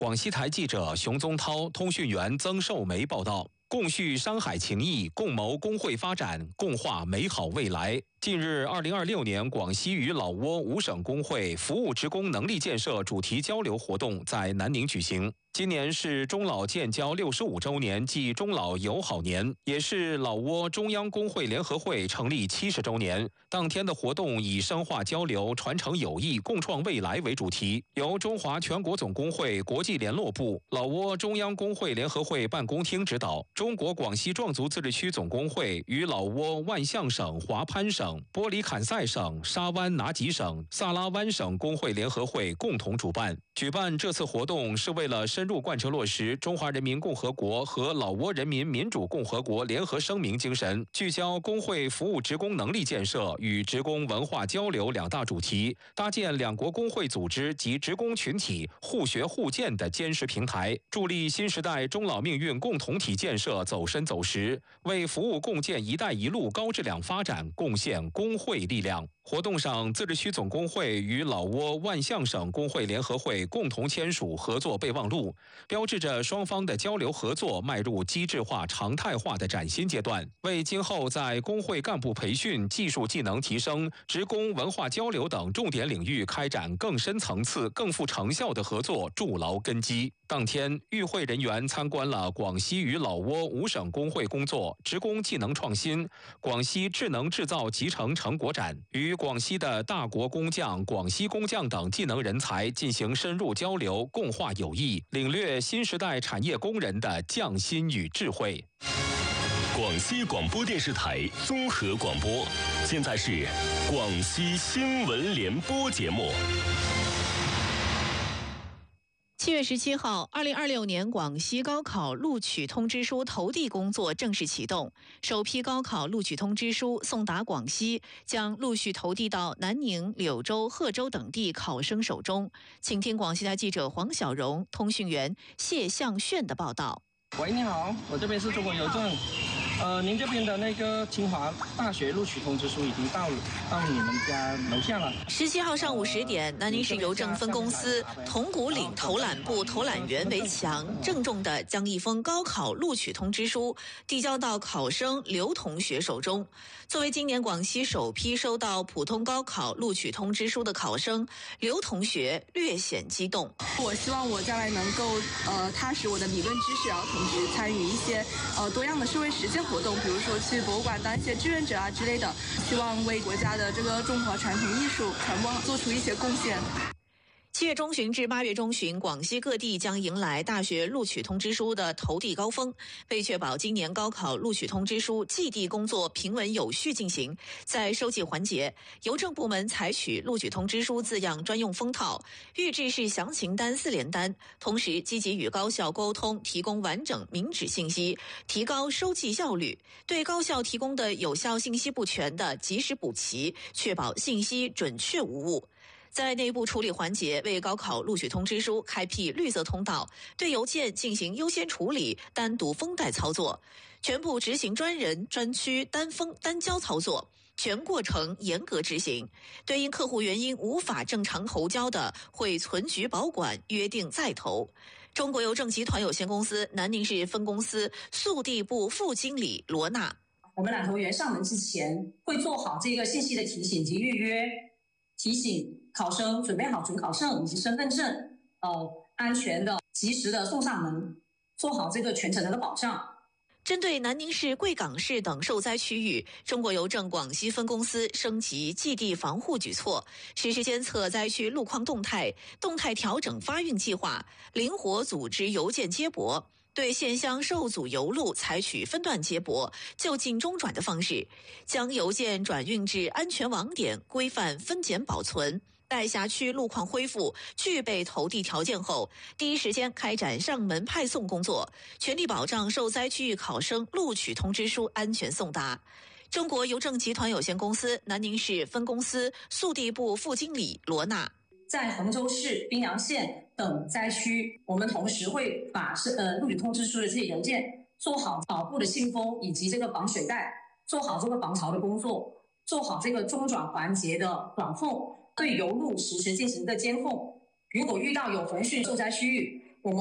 广西台记者熊宗涛、通讯员曾寿梅报道。共叙山海情谊，共谋工会发展，共话美好未来。近日，2026年广西与老挝5省工会服务职工能力建设主题交流活动在南宁举行。今年是中老建交65周年暨中老友好年，也是老挝中央工会联合会成立70周年。当天的活动以深化交流、传承友谊、共创未来为主题，由中华全国总工会国际联络部、老挝中央工会联合会办公厅指导，中国广西壮族自治区总工会与老挝万象省、华潘省、波里坎塞省、沙湾拿吉省、萨拉湾省工会联合会共同主办。举办这次活动是为了深入贯彻落实中华人民共和国和老挝人民民主共和国联合声明精神，聚焦工会服务职工能力建设与职工文化交流2大主题，搭建两国工会组织及职工群体互学互鉴的坚实平台，助力新时代中老命运共同体建设走深走实，为服务共建“一带一路”高质量发展贡献工会力量。活动上，自治区总工会与老挝万象省工会联合会共同签署合作备忘录，标志着双方的交流合作迈入机制化、常态化的崭新阶段，为今后在工会干部培训、技术技能提升、职工文化交流等重点领域开展更深层次、更富成效的合作筑牢根基。当天，与会人员参观了广西与老挝5省工会工作、职工技能创新、广西智能制造集成成果展，与广西的大国工匠、广西工匠等技能人才进行深入交流，共话友谊，领略新时代产业工人的匠心与智慧。 广西广播电视台综合广播，现在是广西新闻联播节目。 7月17号，2026年广西高考录取通知书投递工作正式启动，首批高考录取通知书送达广西，将陆续投递到南宁、柳州、贺州等地考生手中。请听广西台记者黄小荣、通讯员谢向炫的报道。 喂，你好，我这边是中国邮政。您这边的那个清华大学录取通知书已经到你们家楼下了。 17号上午10点，南宁市邮政分公司铜鼓岭投览部投览员韦强郑重地将一封高考录取通知书递交到考生刘同学手中。作为今年广西首批收到普通高考录取通知书的考生，刘同学略显激动。 我希望我将来能够踏实我的理论知识，然后同时参与一些多样的社会实践活动，比如说去博物馆当一些志愿者啊之类的，希望为国家的这个中华传统艺术传播做出一些贡献。 7月中旬至8月中旬，广西各地将迎来大学录取通知书的投递高峰。为确保今年高考录取通知书寄递工作平稳有序进行，在收寄环节，邮政部门采取录取通知书字样专用封套，预制式详情单4联单，同时积极与高校沟通，提供完整明纸信息，提高收寄效率。对高校提供的有效信息不全的及时补齐，确保信息准确无误。在内部处理环节，为高考录取通知书开辟绿色通道，对邮件进行优先处理、单独封袋操作，全部执行专人专区单封单交操作，全过程严格执行。对因客户原因无法正常投交的，会存局保管，约定再投。中国邮政集团有限公司南宁市分公司速递部副经理罗娜： 我们揽投员上门之前，会做好这个信息的提醒及预约，提醒考生准备好准考证以及身份证，安全的、及时的送上门，做好这个全程的保障。 针对南宁市、贵港市等受灾区域，中国邮政广西分公司升级寄递防护举措，实时监测灾区路况动态，动态调整发运计划，灵活组织邮件接驳。对县乡受阻邮路采取分段接驳、就近中转的方式，将邮件转运至安全网点，规范分拣保存。待辖区路况恢复、具备投递条件后，第一时间开展上门派送工作，全力保障受灾区域考生录取通知书安全送达。中国邮政集团有限公司南宁市分公司速递部副经理罗娜： 在衡州市、宾阳县等灾区，我们同时会把录取通知书的这些邮件做好保护的信封以及这个绑水袋，做好这个防潮的工作，做好这个中转环节的转缝，对邮路实时进行一个监控。如果遇到有横汛受灾区域，